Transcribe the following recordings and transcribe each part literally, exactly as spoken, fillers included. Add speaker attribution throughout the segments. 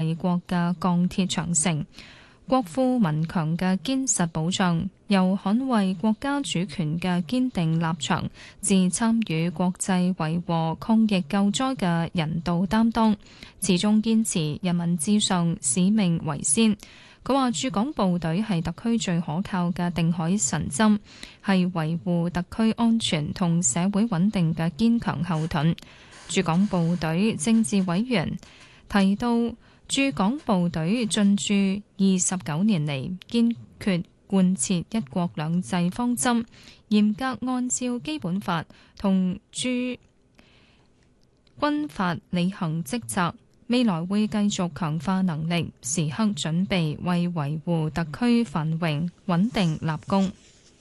Speaker 1: 美國嘅鋼鐵長城。國富民強嘅堅實保障，由捍衛國家主權嘅堅定立場，至參與國際維和抗疫救災嘅人道擔當，始終堅持人民至上，使命為先。佢話駐港部隊係特區最可靠嘅定海神針，係維護特區安全同社會穩定嘅堅強後盾。駐港部隊政治委員提到，駐港部隊進駐二十九年嚟，堅決貫徹一國兩制方針，嚴格按照基本法同駐軍法履行職責。未來會繼續強化能力，時刻準備為維護特區繁榮穩定立功。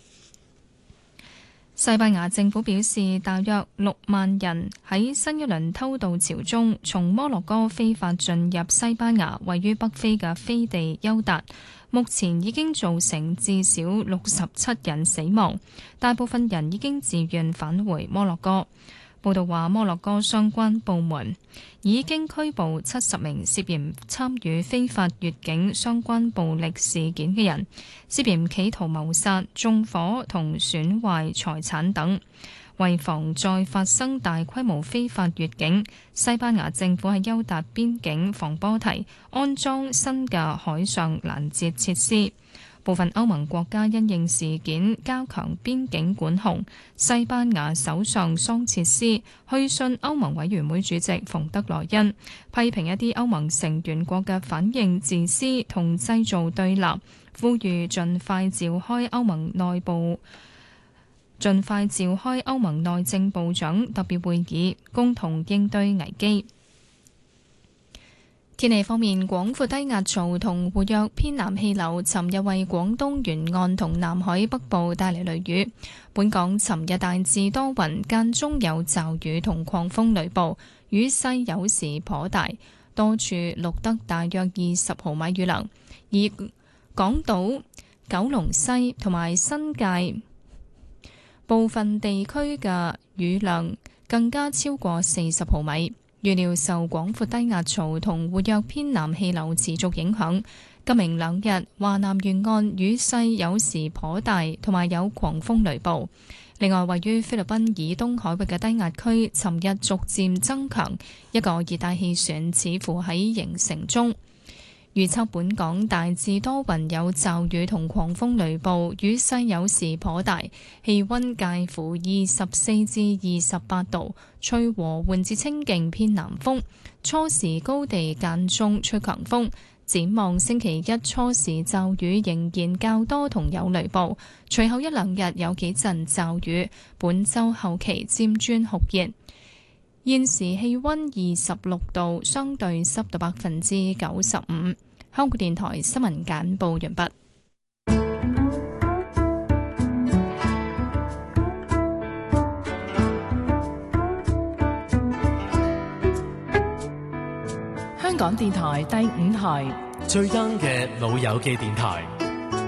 Speaker 1: 西班牙政府表示，大約六萬人喺新一輪偷渡潮中，從摩洛哥非法進入西班牙位於北非嘅飛地休達，目前已經造成至少六十七人死亡，大部分人已經自願返回摩洛哥。報道話，摩洛哥相關部門已經拘捕七十名涉嫌參與非法越境相關暴力事件嘅人，涉嫌企圖謀殺、縱火同損壞財產等。為防再發生大規模非法越境，西班牙政府喺休達邊境防波堤安裝新嘅海上攔截設施。部分歐盟國家因應事件加強邊境管控。西班牙首相桑切斯去信歐盟委員會主席馮德萊恩，批評一啲歐盟成員國嘅反應自私同製造對立，呼籲盡快召開歐盟內部盡快召開歐盟內政部長特別會議，共同應對危機。天氣方面，廣闊低壓槽同活躍偏南氣流尋日為廣東沿岸同南海北部帶嚟雷雨。本港尋日大致多雲，間中有驟雨同狂風雷暴，雨勢有時頗大，多處錄得大約二十毫米雨量。而港島、九龍西同埋新界部分地區嘅雨量更加超過四十毫米。預料受廣闊低壓槽同活躍偏南氣流持續影響，今明兩日華南沿岸雨勢有時頗大，同埋有狂風雷暴。另外，位於菲律賓以東海域嘅低壓區，尋日逐漸增強，一個熱帶氣旋似乎喺形成中。預測本港大致多雲，有驟雨同狂風雷暴，雨勢有時頗大，氣溫介乎二十四至二十八度，吹和緩至清勁偏南風，初時高地間中吹強風。展望星期一初時驟雨仍然較多同有雷暴，隨後一兩日有幾陣驟雨，本週後期漸轉酷熱。現時氣溫二十六度，相對濕度百分之九十五。香港電台新聞簡報完畢。
Speaker 2: 香港電台第五台，
Speaker 3: 最啱嘅老友記電台。